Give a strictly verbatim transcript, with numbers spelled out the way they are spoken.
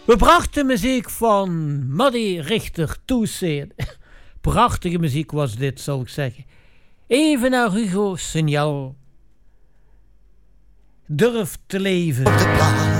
We brachten muziek van Maddy Richter Toeseen. Prachtige muziek was dit, zal ik zeggen. Even naar Hugo Signaal. Durf te leven. Op de plaats